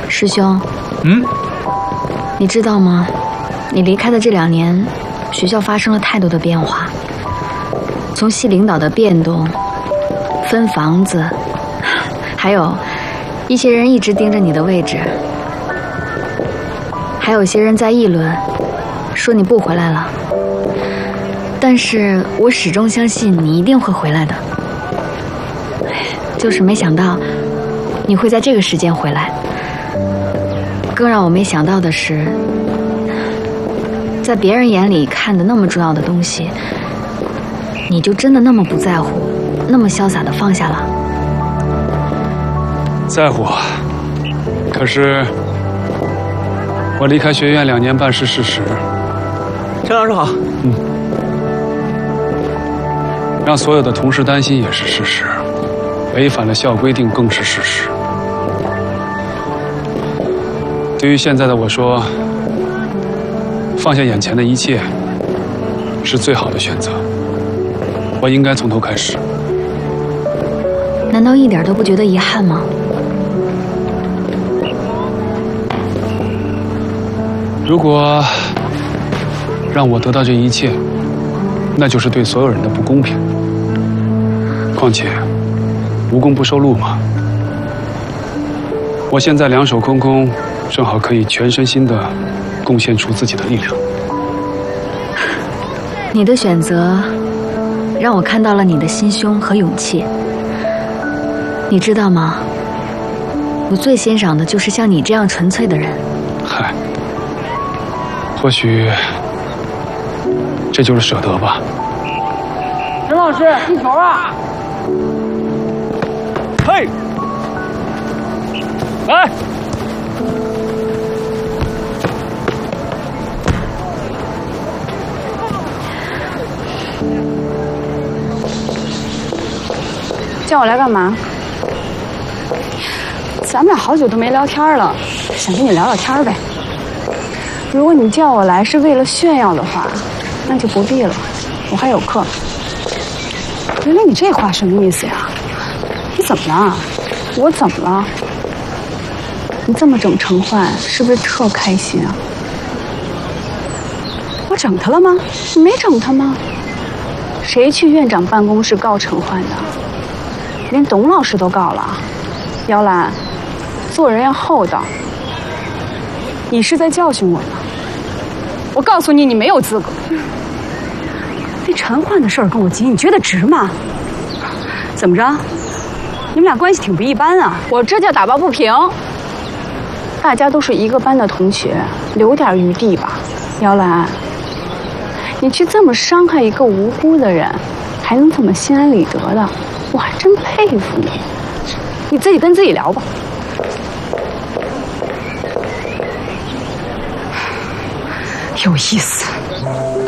师兄，你知道吗？你离开的这2年，学校发生了太多的变化，从系领导的变动、分房子，还有一些人一直盯着你的位置，还有些人在议论，说你不回来了。但是我始终相信你一定会回来的，就是没想到你会在这个时间回来。更让我没想到的是，在别人眼里看的那么重要的东西，你就真的那么不在乎，那么潇洒地放下了？ 在乎，可是我离开学院2年半是事实。 陈老师好。 让所有的同事担心也是事实，违反了校规定更是事实。对于现在的我说，放下眼前的一切是最好的选择。我应该从头开始。 难道一点都不觉得遗憾吗？ 如果让我得到这一切，那就是对所有人的不公平。况且，无功不受禄嘛。我现在2手空空，正好可以全身心的贡献出自己的力量。 你的选择让我看到了你的心胸和勇气。你知道吗？我最欣赏的就是像你这样纯粹的人。 嗨，或许这就是舍得吧。 陈老师，进球啊！嘿，来。 叫我来干嘛？咱们俩好久都没聊天了，想跟你聊聊天呗。如果你叫我来是为了炫耀的话，那就不必了，我还有课。原来你这话什么意思呀？你怎么了？我怎么了？你这么整陈焕，是不是特开心啊？我整他了吗？你没整他吗？谁去院长办公室告陈焕的？连董老师都告了。姚兰，做人要厚道。你是在教训我吗？我告诉你，你没有资格。那陈焕的事儿跟我急，你觉得值吗？怎么着？你们俩关系挺不一般啊！我这叫打抱不平。大家都是一个班的同学，留点余地吧。姚兰，你去这么伤害一个无辜的人，还能这么心安理得的，我还真佩服你。你自己跟自己聊吧。有意思。